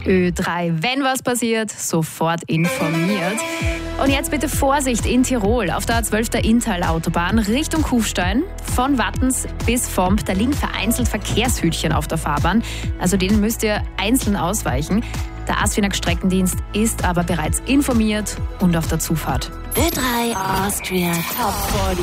Ö3. Wenn was passiert, sofort informiert. Und jetzt bitte Vorsicht in Tirol auf der 12. Inntal-Autobahn Richtung Kufstein. Von Wattens bis Vomp, da liegen vereinzelt Verkehrshütchen auf der Fahrbahn. Also denen müsst ihr einzeln ausweichen. Der ASFINAG Streckendienst ist aber bereits informiert und auf der Zufahrt. Ö3 Austria Top 40.